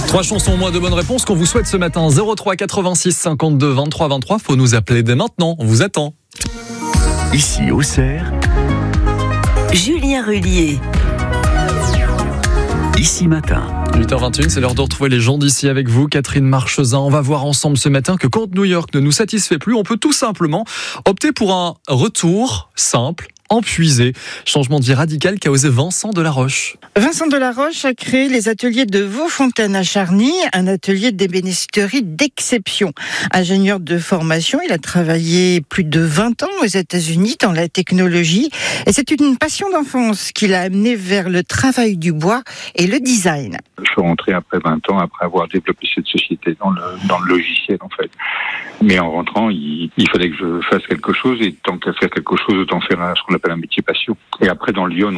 3 chansons au moins de bonnes réponses qu'on vous souhaite ce matin. 03 86 52 23 23. Faut nous appeler dès maintenant. On vous attend. Ici, Auxerre, Julien Rullier. Ici Matin. 8h21, c'est l'heure de retrouver les gens d'ici avec vous. Catherine Marchesin, on va voir ensemble ce matin que quand New York ne nous satisfait plus, on peut tout simplement opter pour un retour simple, empuisé. Changement de vie radical qu'a osé Vincent Delaroche. Vincent Delaroche a créé les ateliers de Vaufontaine à Charny, un atelier d'ébénisterie d'exception. Ingénieur de formation, il a travaillé plus de 20 ans aux États-Unis dans la technologie et c'est une passion d'enfance qui l'a amené vers le travail du bois et le design. Je suis rentré après 20 ans, après avoir développé cette société dans le logiciel en fait. Mais en rentrant, il fallait que je fasse quelque chose et tant qu'à faire quelque chose, autant faire ce qu'on appelle un métier passion. Et après dans Lyon,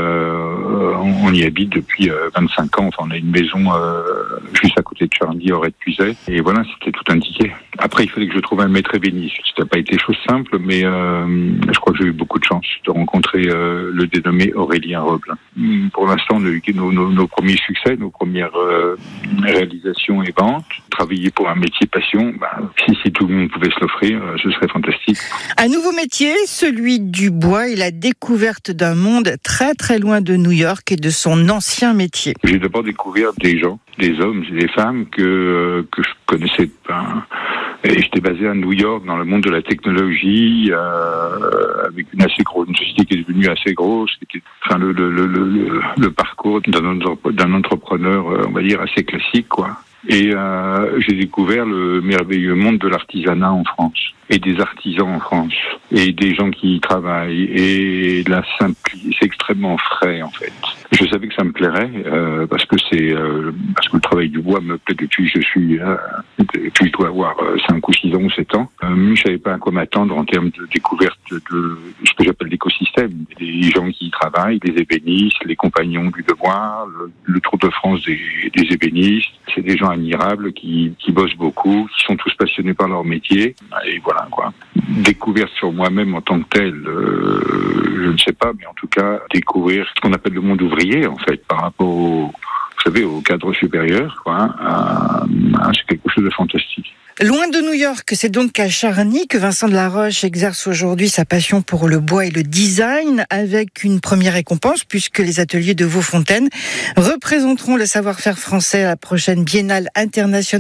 on y habite depuis 25 ans. Enfin, on a une maison juste à côté de Charny, Auray-de-Puisaye. Et voilà, c'était tout indiqué. Après, il fallait que je trouve un maître ébéniste. Ça n'a pas été chose simple, mais je crois que j'ai eu beaucoup de chance de rencontrer le dénommé Aurélien Roble. Pour l'instant, on a eu nos premiers succès, nos premières réalisations et ventes. Travailler pour un métier passion, si tout le monde pouvait se l'offrir, ce serait fantastique. Un nouveau métier, celui du bois et la découverte d'un monde très très loin de New York et de son ancien métier. J'ai d'abord découvert des gens, des hommes et des femmes que je connaissais pas. Et j'étais basé à New York dans le monde de la technologie, avec une société qui est devenue assez grosse. C'était le parcours d'un entrepreneur, on va dire assez classique, quoi. Et j'ai découvert le merveilleux monde de l'artisanat en France et des artisans en France et des gens qui y travaillent et la simplicité, c'est extrêmement frais en fait. Je savais que ça me plairait parce que le travail du bois me plaît depuis que je dois avoir 5 ou 6 ans ou 7 ans. Je savais pas à quoi m'attendre en termes de découverte de ce que j'appelle l'écosystème. Les gens qui y travaillent, les ébénistes, les compagnons du devoir, le Tour de France des ébénistes. C'est des gens admirables qui bossent beaucoup, qui sont tous passionnés par leur métier. Et voilà quoi. Découverte sur moi-même en tant que tel, je ne sais pas, mais en tout cas découvrir ce qu'on appelle le monde ouvrier en fait par rapport au cadre supérieur, quoi. C'est quelque chose de fantastique. Loin de New York, c'est donc à Charny que Vincent Delaroche exerce aujourd'hui sa passion pour le bois et le design avec une première récompense puisque les ateliers de Vaufontaine représenteront le savoir-faire français à la prochaine Biennale internationale